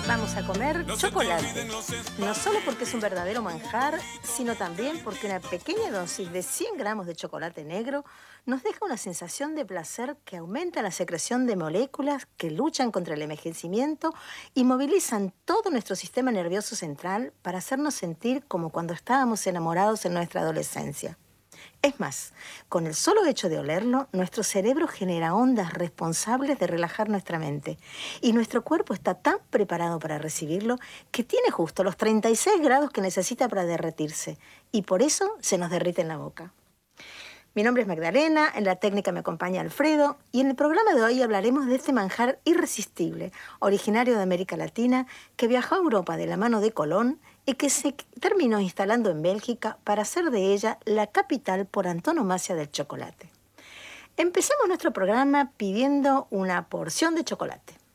Vamos a comer chocolate, no solo porque es un verdadero manjar, sino también porque una pequeña dosis de 100 gramos de chocolate negro nos deja una sensación de placer que aumenta la secreción de moléculas que luchan contra el envejecimiento y movilizan todo nuestro sistema nervioso central para hacernos sentir como cuando estábamos enamorados en nuestra adolescencia. Es más, con el solo hecho de olerlo, nuestro cerebro genera ondas responsables de relajar nuestra mente. Y nuestro cuerpo está tan preparado para recibirlo que tiene justo los 36 grados que necesita para derretirse. Y por eso se nos derrite en la boca. Mi nombre es Magdalena, en la técnica me acompaña Alfredo y en el programa de hoy hablaremos de este manjar irresistible, originario de América Latina, que viajó a Europa de la mano de Colón y que se terminó instalando en Bélgica para hacer de ella la capital por antonomasia del chocolate. Empezamos nuestro programa pidiendo una porción de chocolate.